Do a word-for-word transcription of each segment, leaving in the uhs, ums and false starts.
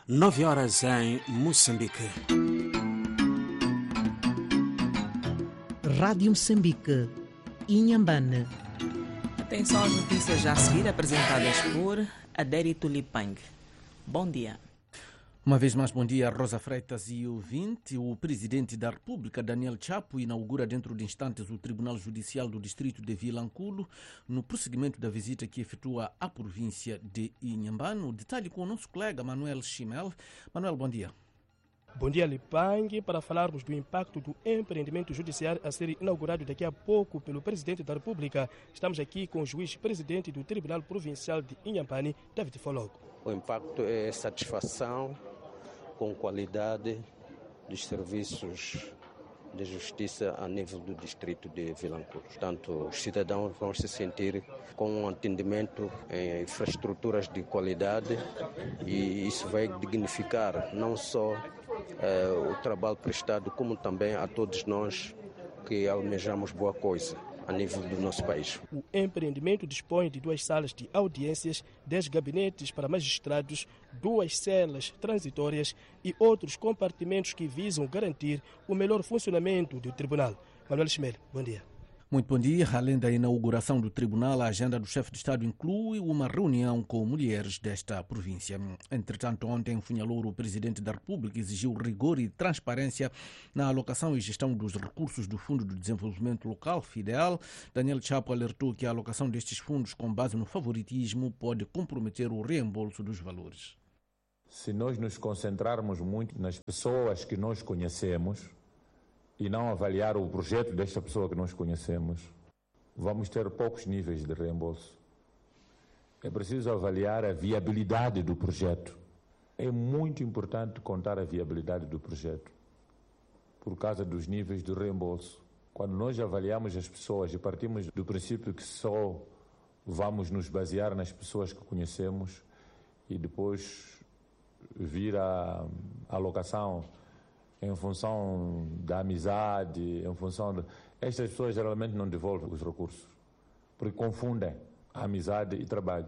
nove horas em Moçambique. Rádio Moçambique, Inhambane. Atenção às notícias já a seguir, apresentadas por Adérito Lipang. Bom dia. Uma vez mais, bom dia, Rosa Freitas e ouvinte. O presidente da República, Daniel Chapo, inaugura dentro de instantes o Tribunal Judicial do Distrito de Vilanculo, no prosseguimento da visita que efetua à província de Inhambane. O detalhe com o nosso colega Manuel Chimel. Manuel, bom dia. Bom dia, Lipang, para falarmos do impacto do empreendimento judiciário a ser inaugurado daqui a pouco pelo Presidente da República. Estamos aqui com o juiz-presidente do Tribunal Provincial de Inhambane, David Fologo. O impacto é satisfação com qualidade dos serviços de justiça a nível do distrito de Vilanculo. Portanto, os cidadãos vão se sentir com um atendimento em infraestruturas de qualidade e isso vai dignificar não só eh, o trabalho prestado, como também a todos nós que almejamos boa coisa a nível do nosso país. O empreendimento dispõe de duas salas de audiências, dez gabinetes para magistrados, duas celas transitórias e outros compartimentos que visam garantir o melhor funcionamento do tribunal. Manuel Chimel, bom dia. Muito bom dia. Além da inauguração do tribunal, a agenda do chefe de Estado inclui uma reunião com mulheres desta província. Entretanto, ontem em Funhalouro, o presidente da República exigiu rigor e transparência na alocação e gestão dos recursos do Fundo de Desenvolvimento Local, FIDEL. Daniel Chapo alertou que a alocação destes fundos com base no favoritismo pode comprometer o reembolso dos valores. Se nós nos concentrarmos muito nas pessoas que nós conhecemos e não avaliar o projeto desta pessoa que nós conhecemos, vamos ter poucos níveis de reembolso. É preciso avaliar a viabilidade do projeto. É muito importante contar a viabilidade do projeto, por causa dos níveis de reembolso. Quando nós avaliamos as pessoas e partimos do princípio que só vamos nos basear nas pessoas que conhecemos e depois vir a alocação em função da amizade, em função de... Estas pessoas geralmente não devolvem os recursos, porque confundem a amizade e trabalho.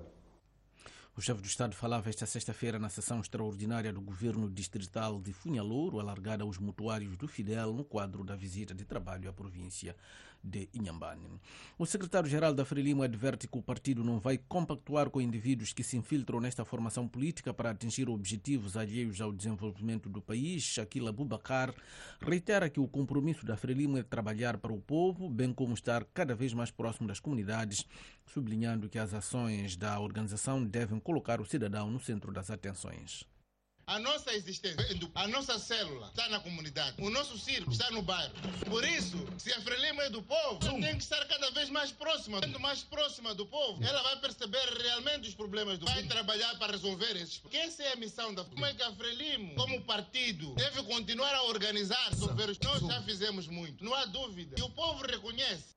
O chefe do Estado falava esta sexta-feira na sessão extraordinária do Governo Distrital de Funhalouro, alargada aos mutuários do FIDEL no quadro da visita de trabalho à província de Inhambane. O secretário-geral da Frelimo adverte que o partido não vai compactuar com indivíduos que se infiltram nesta formação política para atingir objetivos alheios ao desenvolvimento do país. Shaquille Abubakar reitera que o compromisso da Frelimo é trabalhar para o povo, bem como estar cada vez mais próximo das comunidades, sublinhando que as ações da organização devem colocar o cidadão no centro das atenções. A nossa existência, a nossa célula está na comunidade, o nosso circo está no bairro. Por isso, se a Frelimo é do povo, tem que estar cada vez mais próxima. Sendo mais próxima do povo, ela vai perceber realmente os problemas do povo. Vai trabalhar para resolver esses problemas. Essa é a missão da Frelimo. Como é que a Frelimo, como partido, deve continuar a organizar, resolver os... Nós já fizemos muito, não há dúvida. E o povo reconhece.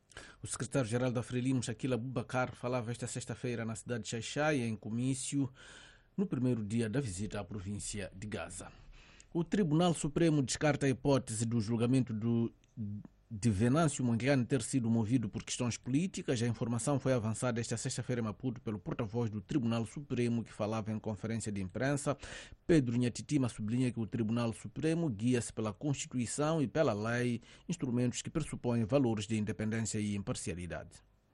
O secretário-geral da Frelimo, Shaquille Abubakar, falava esta sexta-feira na cidade de Xai-Xai, em comício, no primeiro dia da visita à província de Gaza. O Tribunal Supremo descarta a hipótese do julgamento do, de Venâncio Mondlane ter sido movido por questões políticas. A informação foi avançada esta sexta-feira em Maputo pelo porta-voz do Tribunal Supremo, que falava em conferência de imprensa. Pedro Nhatitima sublinha que o Tribunal Supremo guia-se pela Constituição e pela lei, instrumentos que pressupõem valores de independência e imparcialidade.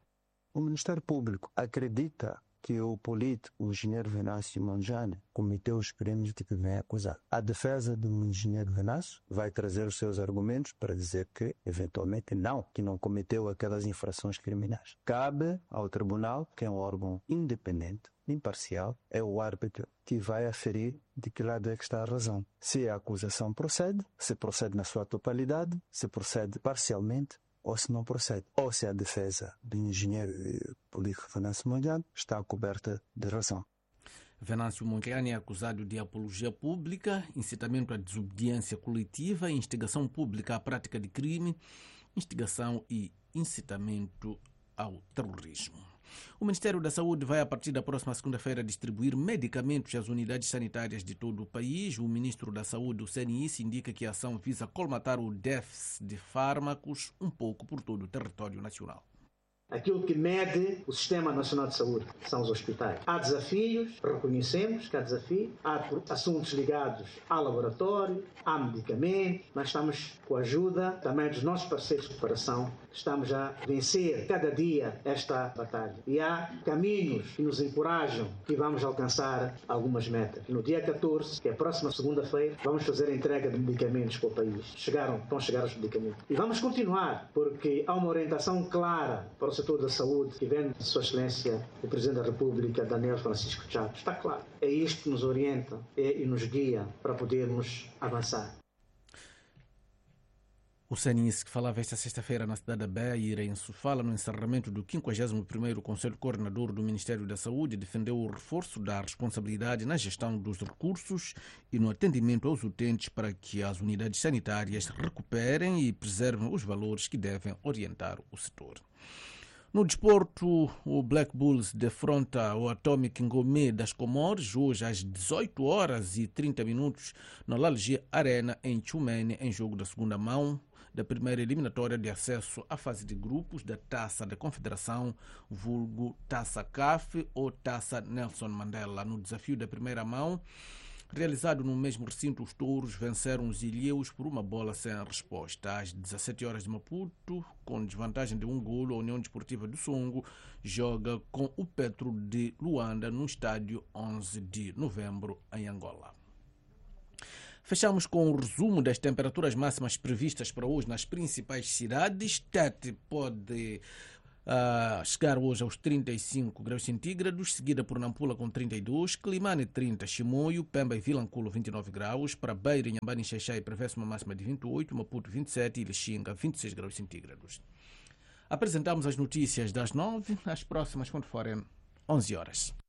O Ministério Público acredita que o político, o engenheiro Venâncio Mondlane, cometeu os crimes de que vem acusado. A defesa do engenheiro Venâncio vai trazer os seus argumentos para dizer que, eventualmente, não, que não cometeu aquelas infrações criminais. Cabe ao tribunal, que é um órgão independente, imparcial, é o árbitro que vai aferir de que lado é que está a razão. Se a acusação procede, se procede na sua totalidade, se procede parcialmente, ou se não procede, ou se a defesa do engenheiro político Venâncio Mondlane está coberta de razão. Venâncio Mondlane é acusado de apologia pública, incitamento à desobediência coletiva, instigação pública à prática de crime, instigação e incitamento ao terrorismo. O Ministério da Saúde vai, a partir da próxima segunda-feira, distribuir medicamentos às unidades sanitárias de todo o país. O ministro da Saúde, o C N I, indica que a ação visa colmatar o déficit de fármacos um pouco por todo o território nacional. Aquilo que mede o Sistema Nacional de Saúde são os hospitais. Há desafios, reconhecemos que há desafios, há assuntos ligados ao laboratório, há medicamentos, mas estamos com a ajuda também dos nossos parceiros de cooperação, estamos a vencer cada dia esta batalha. E há caminhos que nos encorajam que vamos alcançar algumas metas. No dia catorze, que é a próxima segunda-feira, vamos fazer a entrega de medicamentos para o país. Chegaram, vão chegar os medicamentos. E vamos continuar, porque há uma orientação clara para o setor da saúde que vem de Sua Excelência, o Presidente da República, Daniel Francisco Chapo. Está claro. É isto que nos orienta e nos guia para podermos avançar. O Sanis, que falava esta sexta-feira na cidade da Beira, em Sofala, no encerramento do quinquagésimo primeiro Conselho Coordenador do Ministério da Saúde, defendeu o reforço da responsabilidade na gestão dos recursos e no atendimento aos utentes para que as unidades sanitárias recuperem e preservem os valores que devem orientar o setor. No desporto, o Black Bulls defronta o Atomic Ngomé das Comores hoje às dezoito horas e trinta minutos na Lalgia Arena em Tchumene, em jogo da segunda mão da primeira eliminatória de acesso à fase de grupos da Taça da Confederação, vulgo Taça C A F ou Taça Nelson Mandela. No desafio da primeira mão, realizado no mesmo recinto, os touros venceram os ilhéus por uma bola sem resposta. Às dezassete horas de Maputo, com desvantagem de um golo, a União Desportiva do Songo joga com o Petro de Luanda no estádio onze de novembro, em Angola. Fechamos com o resumo das temperaturas máximas previstas para hoje nas principais cidades. Tete pode uh, chegar hoje aos trinta e cinco graus centígrados, seguida por Nampula com trinta e dois, Climane trinta, Chimoio, Pemba e Vilanculo vinte e nove graus, para Beira, Inhambane e Xaixai prevê-se uma máxima de vinte e oito, Maputo vinte e sete e Lixinga vinte e seis graus centígrados. Apresentamos as notícias das nove, as próximas quando forem onze horas.